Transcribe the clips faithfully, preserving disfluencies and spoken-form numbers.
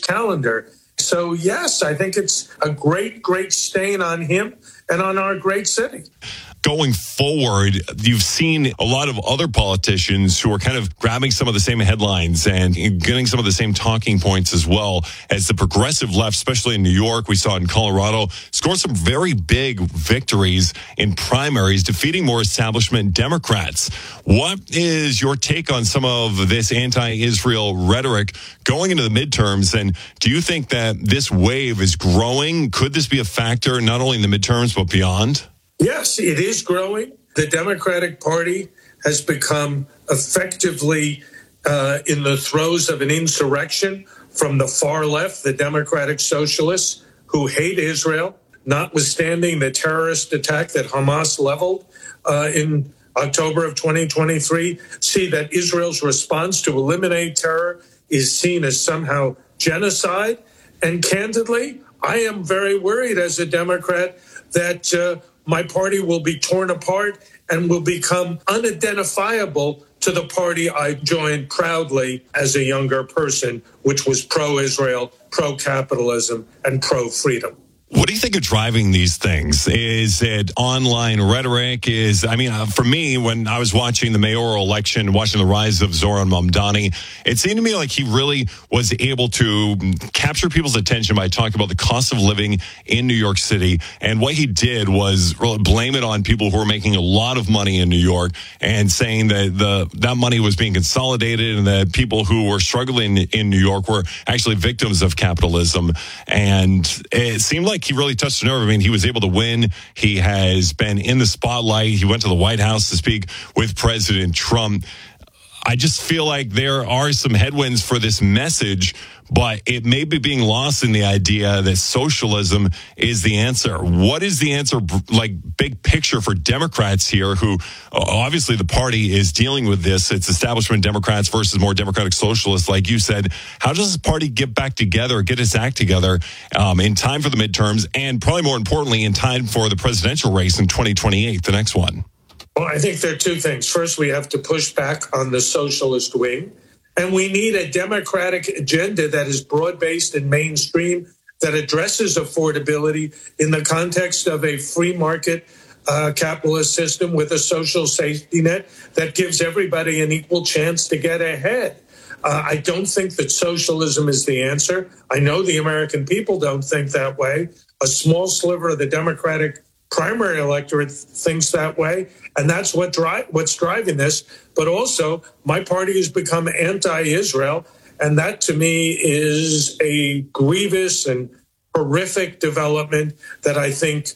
calendar. So, yes, I think it's a great, great stain on him and on our great city. Going forward, you've seen a lot of other politicians who are kind of grabbing some of the same headlines and getting some of the same talking points as well as the progressive left, especially in New York. We saw in Colorado, score some very big victories in primaries, defeating more establishment Democrats. What is your take on some of this anti-Israel rhetoric going into the midterms? And do you think that this wave is growing? Could this be a factor not only in the midterms, but beyond? Yes, it is growing. The Democratic Party has become effectively uh, in the throes of an insurrection from the far left, the Democratic Socialists, who hate Israel, notwithstanding the terrorist attack that Hamas leveled uh, in October of twenty twenty-three, see that Israel's response to eliminate terror is seen as somehow genocide. And candidly, I am very worried as a Democrat that uh, my party will be torn apart and will become unidentifiable to the party I joined proudly as a younger person, which was pro-Israel, pro-capitalism, and pro-freedom. What do you think of driving these things? Is it online rhetoric? Is, I mean, uh, for me, when I was watching the mayoral election, watching the rise of Zoran Mamdani, it seemed to me like he really was able to capture people's attention by talking about the cost of living in New York City. And what he did was really blame it on people who were making a lot of money in New York and saying that the that money was being consolidated and that people who were struggling in New York were actually victims of capitalism. And it seemed like he really touched a nerve. I mean, he was able to win. He has been in the spotlight. He went to the White House to speak with President Trump. I just feel like there are some headwinds for this message, but it may be being lost in the idea that socialism is the answer. What is the answer, like, big picture for Democrats here who, obviously the party is dealing with this. It's establishment Democrats versus more democratic socialists, like you said. How does this party get back together, get its act together um, in time for the midterms and probably more importantly in time for the presidential race in twenty twenty-eight, the next one? Well, I think there are two things. First, we have to push back on the socialist wing, and we need a democratic agenda that is broad-based and mainstream, that addresses affordability in the context of a free market uh, capitalist system with a social safety net that gives everybody an equal chance to get ahead. Uh, I don't think that socialism is the answer. I know the American people don't think that way. A small sliver of the Democratic primary electorate thinks that way, and that's what dri- what's driving this. But also, my party has become anti-Israel, and that to me is a grievous and horrific development that I think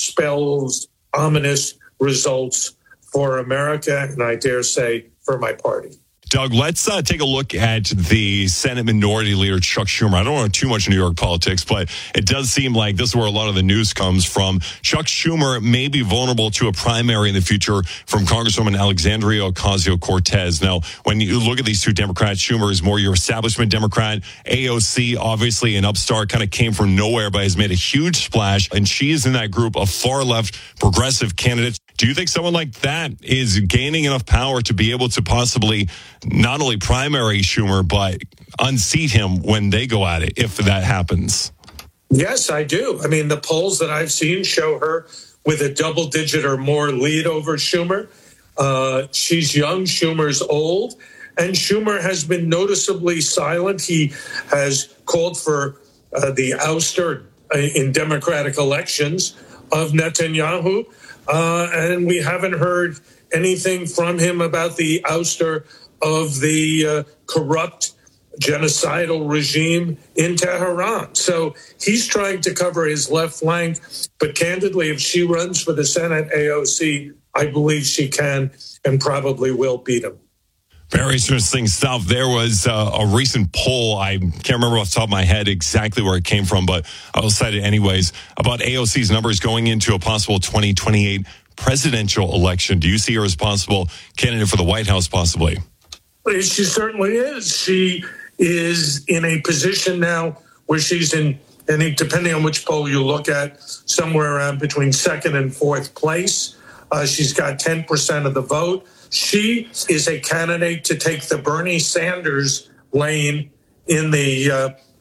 spells ominous results for America, and I dare say for my party. Doug, let's uh, take a look at the Senate Minority Leader, Chuck Schumer. I don't know too much in New York politics, but it does seem like this is where a lot of the news comes from. Chuck Schumer may be vulnerable to a primary in the future from Congresswoman Alexandria Ocasio-Cortez. Now, when you look at these two Democrats, Schumer is more your establishment Democrat. A O C, obviously an upstart, kind of came from nowhere, but has made a huge splash, and she is in that group of far-left progressive candidates. Do you think someone like that is gaining enough power to be able to possibly not only primary Schumer, but unseat him when they go at it, if that happens? Yes, I do. I mean, the polls that I've seen show her with a double digit or more lead over Schumer. Uh, she's young, Schumer's old, and Schumer has been noticeably silent. He has called for uh, the ouster in Democratic elections of Netanyahu. Uh, and we haven't heard anything from him about the ouster of the uh, corrupt genocidal regime in Tehran. So he's trying to cover his left flank. But candidly, if she runs for the Senate A O C, I believe she can and probably will beat him. Very interesting stuff. There was uh, a recent poll. I can't remember off the top of my head exactly where it came from, but I'll cite it anyways, about A O C's numbers going into a possible twenty twenty-eight presidential election. Do you see her as possible candidate for the White House, possibly? She certainly is. She is in a position now where she's in, and depending on which poll you look at, somewhere around between second and fourth place. Uh, she's got ten percent of the vote. She is a candidate to take the Bernie Sanders lane in the uh,